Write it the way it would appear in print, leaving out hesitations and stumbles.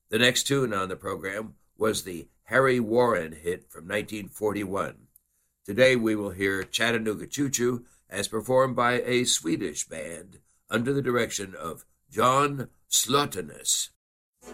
The next tune on the program was the Harry Warren hit from 1941. Today we will hear Chattanooga Choo Choo as performed by a Swedish band under the direction of John Slotinus.